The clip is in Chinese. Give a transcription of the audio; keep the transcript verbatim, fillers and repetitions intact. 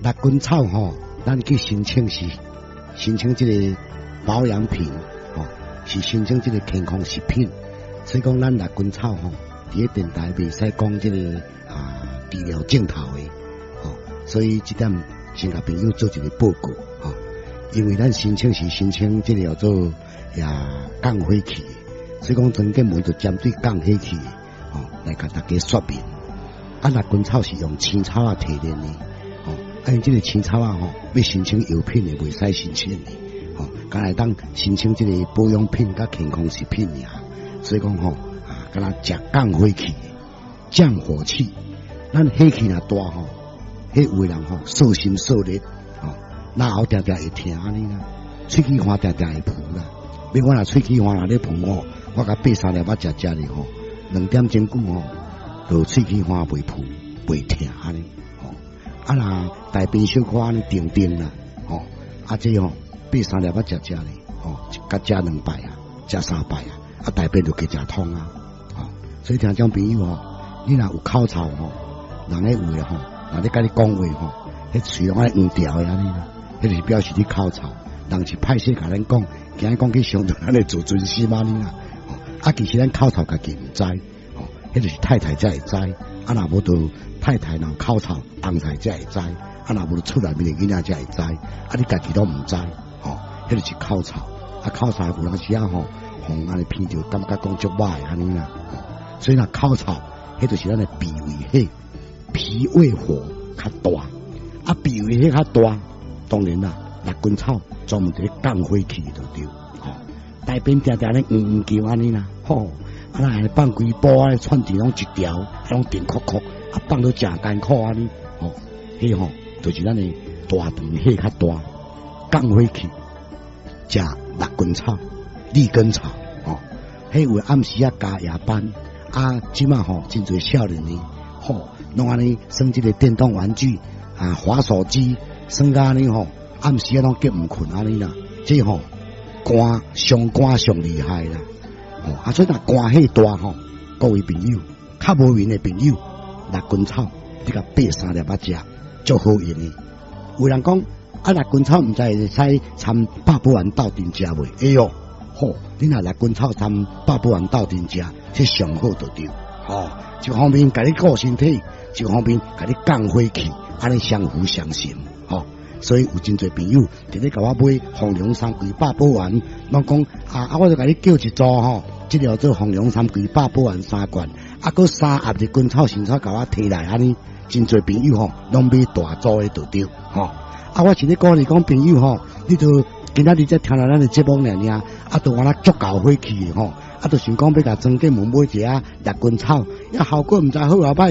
六根草吼，咱去申请是申请这个保养品，吼、哦、是申请这个健康食品。所以讲，咱六根草吼，伫咧电台袂使讲这个啊治疗镜头的，吼、哦，所以这点先甲朋友做一个报告，吼、哦，因为咱申请是申请这个叫做呀降火气，所以讲曾经门就针对降火气，吼、哦，来甲大家说明。啊，六根草是用青草啊提炼的，吼、哦，啊，因这个青草啊吼，要申請药品的袂使申請的，吼、哦，敢来当申請这个保養品甲健康食品呀。所以讲吼，啊，敢若食降火气，降火气。咱火气若大吼，迄有的人吼受心受力，吼，那后定定会疼安尼啦，喙齿花定定会浮啦。比如我若喙齿花若咧浮吼，我甲八三粒仔食食哩吼，两點鐘久吼，就喙齒花袂浮袂疼安尼，吼。啊若大便小可安尼定定啦，吼，啊這吼八三粒仔食食哩，吼，甲食兩擺啊，食三擺啊。啊，大便就加食通啊，哦，所以聽種朋友吼，你若有口臭吼，人咧有誒吼，人咧甲你講話吼，迄喙攏愛黃條誒安尼啦，迄就是表示你口臭，人是歹勢甲咱講，驚伊講去傷到咱誒自尊心安尼啦，哦，啊其實咱口臭家己毋知，哦，迄就是太太才會知，啊若無就太太若口臭，翁婿才會知，啊若無就厝內面誒囡仔才會知，啊你家己都毋知，哦，迄就是口臭，啊口臭有當時啊吼。紅安尼偏就感覺講足歹安尼啦，所以若口臭，迄就是咱誒脾胃火，脾胃火較大，啊脾胃火較大，當然啦，六根草專門佇降火氣就對，吼、哦，大便定定咧黃黃叫安尼啦，吼，啊那安尼放規煲啊，串條攏一條，攏電曲曲，啊放到正艱苦安尼，吼、哦，迄吼就是咱誒大腸火較大，降火氣，食六根草。利根草，吼、哦，迄有暗時啊加夜班，啊，即馬吼真侪少年呢，吼，攏安尼耍即個電動玩具，啊，滑手機，耍甲安尼吼，暗時啊攏結毋困安尼啦，即吼肝上肝上厲害啦，吼、哦，啊，所以若肝氣大吼，各位朋友，較無緣的朋友，六根草，你甲八三粒仔食，足好用的。有人講啊，六根草毋知會使摻百寶丸鬥陣食袂？哎喲！吼，你若六根草參百寶丸鬥陣食，這上好就對。吼、哦，一方面甲你顧身體，一方面甲你降火氣，安尼相輔相成。吼、哦，所以有真儕朋友直咧甲我買鳳龍山龜百寶丸，攏講啊啊，我就甲你叫一組吼，即條做鳳龍山龜百寶丸三罐，啊，佮三盒日根草新草甲我摕來安尼，真儕朋友吼，攏買大組誒就對。吼、哦，啊，我是咧鼓勵講朋友吼，你就。今仔日才聽到咱的節目爾爾，啊，都安那足夠火氣吼，啊，都想講要甲莊家門買一下六根草，啊，效果毋知好啊歹。